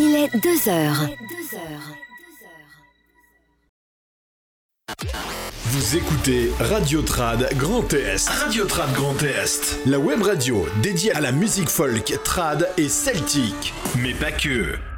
Il est 2 heures. Vous écoutez Radio Trad Grand Est. Radio Trad Grand Est. La web radio dédiée à la musique folk, trad et celtique. Mais pas que.